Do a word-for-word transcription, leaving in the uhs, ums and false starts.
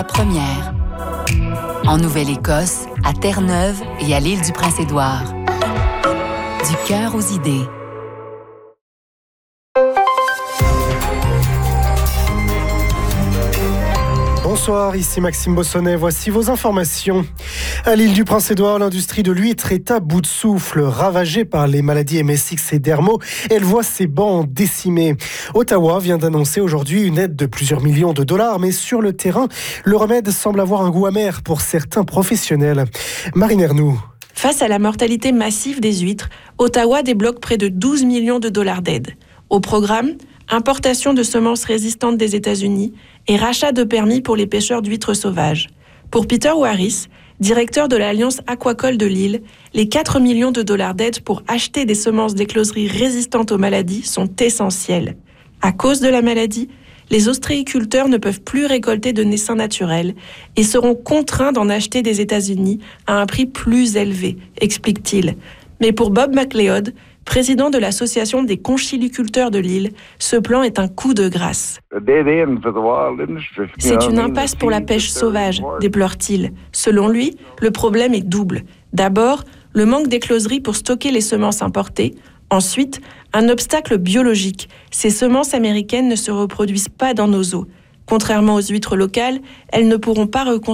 Première. En Nouvelle-Écosse, à Terre-Neuve et à l'île du Prince-Édouard. Du cœur aux idées. Bonsoir, ici Maxime Bossonnet, voici vos informations. À l'île du Prince-Édouard, l'industrie de l'huître est à bout de souffle. Ravagée par les maladies M S X et Dermo, elle voit ses bancs décimés. Ottawa vient d'annoncer aujourd'hui une aide de plusieurs millions de dollars, mais sur le terrain, le remède semble avoir un goût amer pour certains professionnels. Marine Ernoux. Face à la mortalité massive des huîtres, Ottawa débloque près de douze millions de dollars d'aide. Au programme, importation de semences résistantes des États-Unis et rachat de permis pour les pêcheurs d'huîtres sauvages. Pour Peter Warris, directeur de l'Alliance aquacole de l'île, les quatre millions de dollars d'aide pour acheter des semences d'écloserie résistantes aux maladies sont essentiels. À cause de la maladie, les ostréiculteurs ne peuvent plus récolter de naissains naturels et seront contraints d'en acheter des États-Unis à un prix plus élevé, explique-t-il. Mais pour Bob McLeod, président de l'association des conchiliculteurs de l'île, ce plan est un coup de grâce. C'est une impasse pour la pêche sauvage, déplore-t-il. Selon lui, le problème est double. D'abord, le manque d'écloserie pour stocker les semences importées. Ensuite, un obstacle biologique. Ces semences américaines ne se reproduisent pas dans nos eaux. Contrairement aux huîtres locales, elles ne pourront pas reconstruire